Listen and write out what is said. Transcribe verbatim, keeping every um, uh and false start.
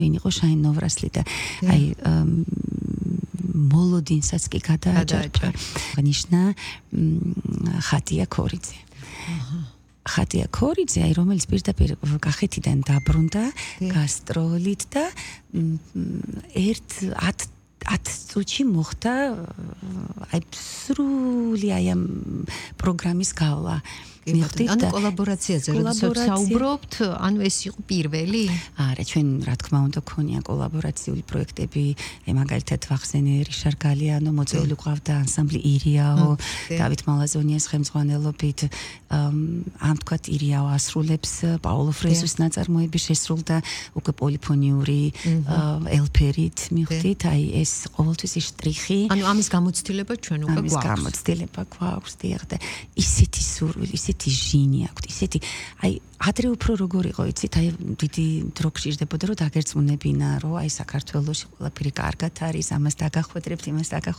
ვინ იყო შაინ ნოვრასლი და აი მოლოდინსაც კი გადააჭარბა. ნიშნა ხატია ქორიძე. ხატია ქორიძე, აი რომელიც პირდაპირ კახეთიდან დაბრუნდა გასტროლით და ერთ ათ წუთში მოხდა აი სრული აი ამ პროგრამის გავლა. ანუ კოლაბორაციაზე როდესაც საუბრობთ, ანუ ეს იყო პირველი? არა, ჩვენ რა თქმა უნდა ქონია კოლაბორაციული პროექტები, მაგალითად ვახსენე რიშარ გალიანო, მოწვეული ყავდა ანსამბლი ირიაო, დავით მალაზონიას ხელმძღვანელობით, ამ თქვათ ირიაო ასრულებს პაოლო ფრეზუს ნაწარმოები შესრულდა უკვე პოლიფონიური ელფერით მიხვდით, აი ეს ყოველთვის ის შტრიხი. ანუ ამის გამოცდილება ჩვენ უკვე გვაქვს. ამის გამოცდილება გვაქვს, დიახ და ისეთი სურვილი, ისეთი ჟინი აქვს, ისეთი აი ადრე უფრო როგორ იყო, იცით, აი დიდი დრო გჭირდებოდა რომ დაგერწმუნებინა, რომ აი საქართველოში ყველაფერი კარგად არის, ამას დაგახვედრებთ, იმას დაგახვედრებთ.